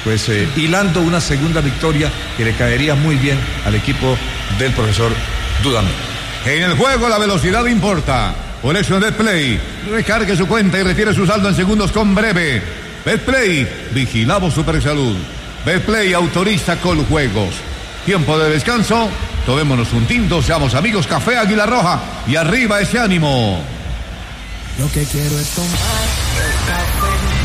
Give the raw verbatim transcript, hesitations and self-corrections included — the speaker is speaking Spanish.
pues eh, hilando una segunda victoria que le caería muy bien al equipo del profesor Dudamel. En el juego la velocidad importa. Por eso en Betplay, recargue su cuenta y retire su saldo en segundos con Breve. Betplay, vigilamos su salud. Betplay autoriza Coljuegos. Tiempo de descanso, tomémonos un tinto, seamos amigos. Café Águila Roja y arriba ese ánimo. Lo que quiero es tomar café.